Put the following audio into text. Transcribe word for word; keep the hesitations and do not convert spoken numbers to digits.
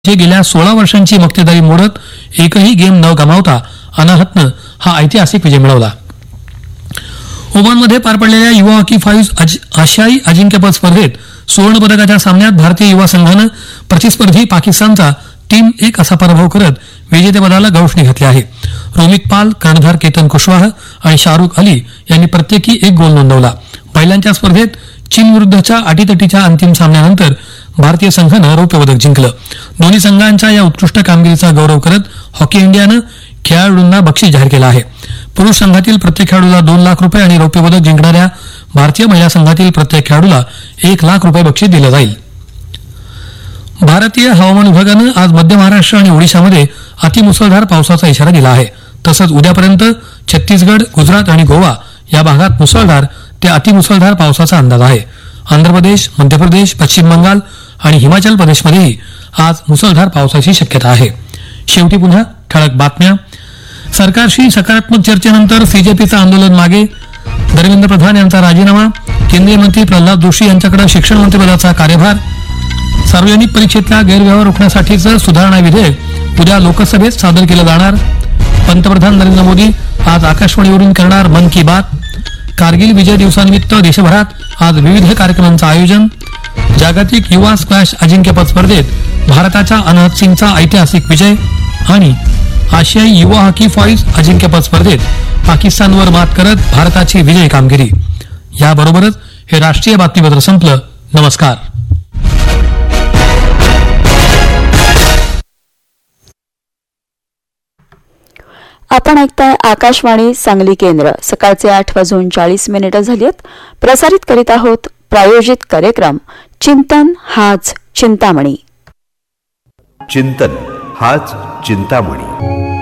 जे गेल्या सोळा वर्षांची मक्तेदारी मोडत एकही गेम न गमावता अनाहतनं हा ऐतिहासिक विजय मिळवला. ओमानमध्ये पार पडलेल्या युवा हॉकी फाईव्ह आशियाई अजिंक्यपद स्पर्धेत सुवर्णपदकाच्या सामन्यात भारतीय युवा संघानं प्रतिस्पर्धी पाकिस्तानचा तीन एक असा पराभव करत विजेतेपदाला गवसणी घातली आहे. रोमित पाल, कर्णधार केतन कुशवाह आणि शाहरुख अली यांनी प्रत्येकी एक गोल नोंदवला. महिलांच्या स्पर्धेत चीन विरुद्धच्या अटीतटीच्या अंतिम सामन्यानंतर भारतीय संघानं रौप्य पदक जिंकलं. दोन्ही संघांच्या या उत्कृष्ट कामगिरीचा गौरव करत हॉकी इंडियानं खेळाडूंना बक्षीस जाहीर केलं आहे. पुरुष संघातील प्रत्येक खेळाडूला दोन लाख रुपये आणि रौप्य पदक जिंकणाऱ्या भारतीय महिला संघातील प्रत्येक खेळाडूला एक लाख रुपये बक्षीस दिलं जाईल. भारतीय हवामान विभागानं आज मध्य महाराष्ट्र आणि ओडिशामध्ये अतिमुसळधार पावसाचा इशारा दिला आहे. तसंच उद्यापर्यंत छत्तीसगड, गुजरात आणि गोवा या भागात मुसळधार ते अतिमुसळधार पावसाचा अंदाज आहे. आंध्र प्रदेश, मध्य प्रदेश, पश्चिम बंगाल आणि हिमाचल प्रदेशमध्येही आज मुसळधार पावसाची शक्यता आहे. शेवटी पुन्हा ठळक बातम्या. सरकारशी सकारात्मक चर्चेनंतर सीजेपीचं आंदोलन मागे, धर्मेंद्र प्रधान यांचा राजीनामा, केंद्रीय मंत्री प्रल्हाद जोशी यांच्याकडे शिक्षण मंत्रिपदाचा कार्यभार, सार्वजनिक परीक्षेतला गैरव्यवहार रोखण्यासाठीचं सुधारणा विधेयक उद्या लोकसभेत सादर केलं जाणार, पंतप्रधान नरेंद्र मोदी आज आकाशवाणीवरून करणार मन की बात, कारगिल विजय दिवसानिमित्त देशभरात आज विविध कार्यक्रमांचं आयोजन, जागतिक युवा स्क्वॅश अजिंक्यपद स्पर्धेत भारताच्या अनाहत सिंगचा ऐतिहासिक विजय आणि आशियाई युवा हॉकी फाईव्ह अजिंक्यपद स्पर्धेत पाकिस्तानवर मात करत भारताची विजयी कामगिरी. याबरोबरच हे राष्ट्रीय बातमीपत्र संपलं. नमस्कार. आपण ऐकताय आकाशवाणी सांगली केंद्र. सकाळचे आठ वाजून चाळीस मिनिटं झाली आहेत. प्रसारित करीत आहोत प्रायोजित कार्यक्रम चिंतन हाच चिंतामणी. चिंतन हाच चिंतामणी.